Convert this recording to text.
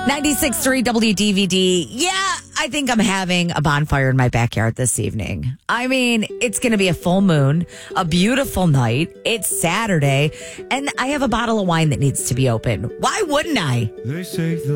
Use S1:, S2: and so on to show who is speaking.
S1: 96.3 WDVD. Yeah, I think I'm having a bonfire in my backyard this evening. I mean, it's going to be a full moon, a beautiful night. It's Saturday, and I have a bottle of wine that needs to be opened. Why wouldn't I?
S2: They say the